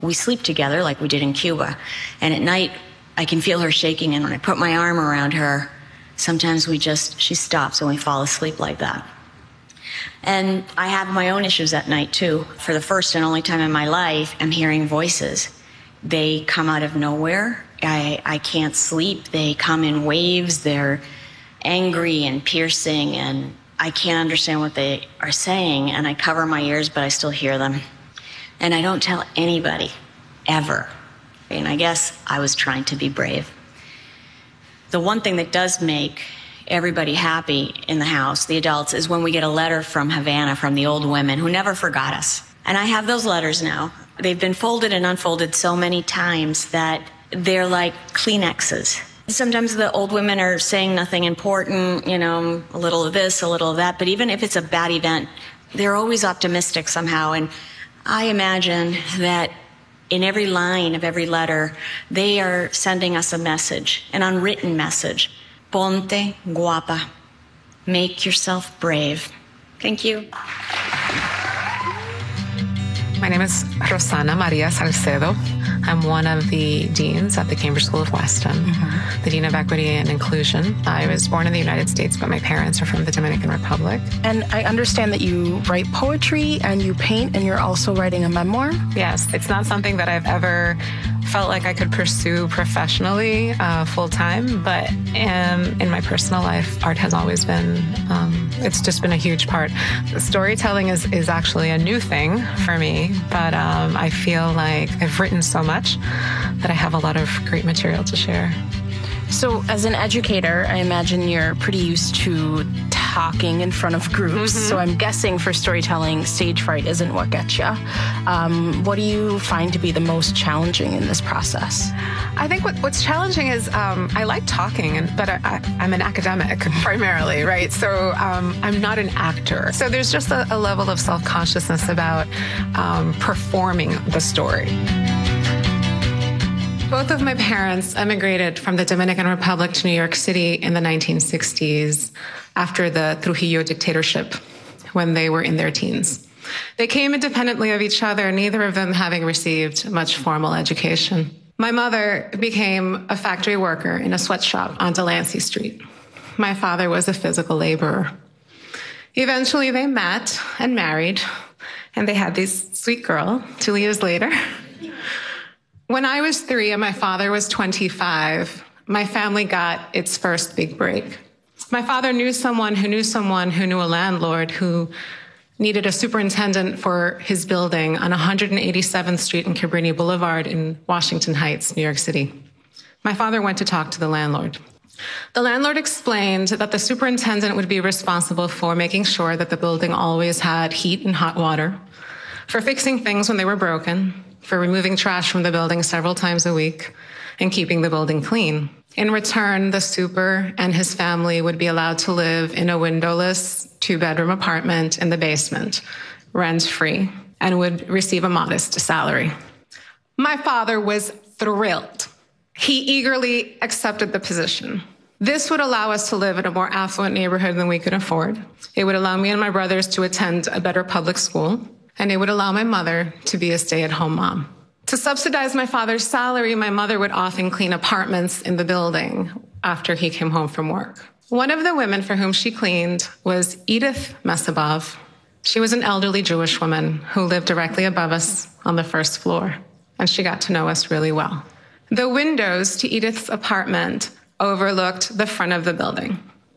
We sleep together like we did in Cuba. And at night, I can feel her shaking. And when I put my arm around her, sometimes she stops and we fall asleep like that. And I have my own issues at night, too. For the first and only time in my life, I'm hearing voices. They come out of nowhere. I can't sleep. They come in waves. They're angry and piercing, and I can't understand what they are saying. And I cover my ears, but I still hear them. And I don't tell anybody, ever. And I guess I was trying to be brave. The one thing that does make everybody happy in the house, the adults, is when we get a letter from Havana, from the old women who never forgot us. And I have those letters now. They've been folded and unfolded so many times that they're like Kleenexes. Sometimes the old women are saying nothing important, a little of this, a little of that. But even if it's a bad event, they're always optimistic somehow. And I imagine that in every line of every letter, they are sending us a message, an unwritten message. Ponte guapa. Make yourself brave. Thank you. My name is Rosana Maria Salcedo. I'm one of the deans at the Cambridge School of Weston, the Dean of Equity and Inclusion. I was born in the United States, but my parents are from the Dominican Republic. And I understand that you write poetry and you paint, and you're also writing a memoir? Yes, it's not something that I've ever felt like I could pursue professionally full-time, but in my personal life, art has always been, it's just been a huge part. Storytelling is actually a new thing for me, but I feel like I've written so much that I have a lot of great material to share. So as an educator, I imagine you're pretty used to talking in front of groups. So I'm guessing for storytelling, stage fright isn't what gets you. What do you find to be the most challenging in this process? I think what's challenging is I like talking, but I'm an academic primarily, right? So I'm not an actor. So there's just a level of self-consciousness about performing the story. Both of my parents emigrated from the Dominican Republic to New York City in the 1960s after the Trujillo dictatorship, when they were in their teens. They came independently of each other, neither of them having received much formal education. My mother became a factory worker in a sweatshop on Delancey Street. My father was a physical laborer. Eventually, they met and married, and they had this sweet girl 2 years later. When I was 3 and my father was 25, my family got its first big break. My father knew someone who knew a landlord who needed a superintendent for his building on 187th Street and Cabrini Boulevard in Washington Heights, New York City. My father went to talk to the landlord. The landlord explained that the superintendent would be responsible for making sure that the building always had heat and hot water, for fixing things when they were broken, for removing trash from the building several times a week, and keeping the building clean. In return, the super and his family would be allowed to live in a windowless 2-bedroom apartment in the basement, rent-free, and would receive a modest salary. My father was thrilled. He eagerly accepted the position. This would allow us to live in a more affluent neighborhood than we could afford. It would allow me and my brothers to attend a better public school, and it would allow my mother to be a stay-at-home mom. To subsidize my father's salary, my mother would often clean apartments in the building after he came home from work. One of the women for whom she cleaned was Edith Mesabov. She was an elderly Jewish woman who lived directly above us on the first floor, and she got to know us really well. The windows to Edith's apartment overlooked the front of the building.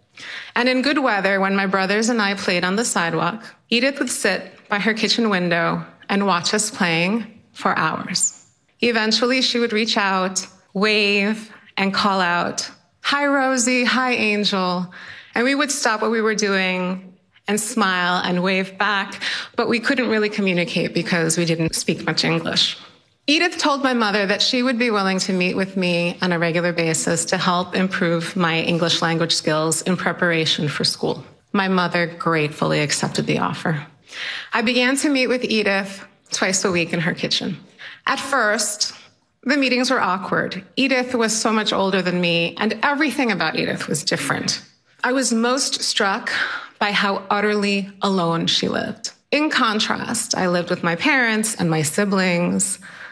And in good weather, when my brothers and I played on the sidewalk, Edith would sit by her kitchen window and watch us playing for hours. Eventually, she would reach out, wave, and call out, "Hi, Rosie. Hi, Angel." And we would stop what we were doing and smile and wave back, but we couldn't really communicate because we didn't speak much English. Edith told my mother that she would be willing to meet with me on a regular basis to help improve my English language skills in preparation for school. My mother gratefully accepted the offer. I began to meet with Edith twice a week in her kitchen. At first, the meetings were awkward. Edith was so much older than me, and everything about Edith was different. I was most struck by how utterly alone she lived. In contrast, I lived with my parents and my siblings.